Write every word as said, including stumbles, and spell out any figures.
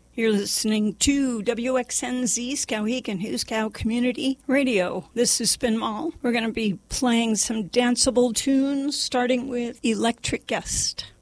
You're listening to W X N Z Skowhegan Huskow Community Radio. This is Spin Mall. We're going to be playing some danceable tunes, starting with Electric Guest.